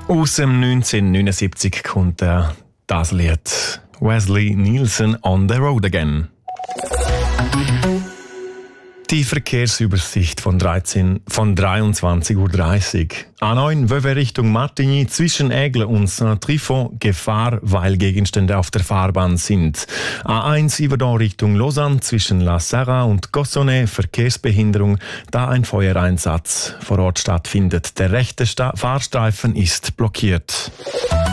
Aus dem 1979 kommt das Lied Wesley Nielsen on the Road Again. Die Verkehrsübersicht von 23:30 Uhr. A9 Vevey Richtung Martigny zwischen Aigle und Saint-Trifon Gefahr, weil Gegenstände auf der Fahrbahn sind. A1 Yverdon Richtung Lausanne zwischen La Serra und Cossonay Verkehrsbehinderung, da ein Feuereinsatz vor Ort stattfindet. Der rechte Fahrstreifen ist blockiert.